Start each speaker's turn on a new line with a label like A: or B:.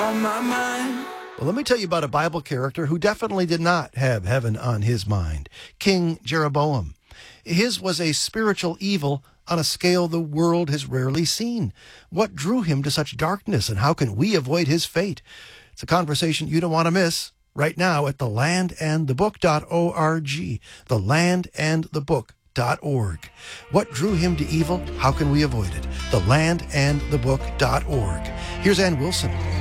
A: on my mind.
B: Well, let me tell you about a Bible character who definitely did not have heaven on his mind. King Jeroboam. His was a spiritual evil on a scale the world has rarely seen. What drew him to such darkness, and how can we avoid his fate? It's a conversation you don't want to miss right now at thelandandthebook.org. Thelandandthebook.org. What drew him to evil? How can we avoid it? Thelandandthebook.org. Here's Ann Wilson.